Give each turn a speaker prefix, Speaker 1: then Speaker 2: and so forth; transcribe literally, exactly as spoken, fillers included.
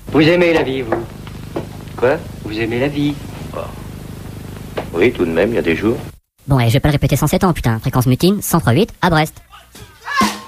Speaker 1: Vous aimez la vie, vous?
Speaker 2: Quoi?
Speaker 1: Vous aimez la vie?
Speaker 2: Oh. Oui, tout de même, il y a des jours.
Speaker 3: Bon, et je vais pas le répéter cent sept ans, putain. Fréquence mutine, cent trois virgule huit à Brest.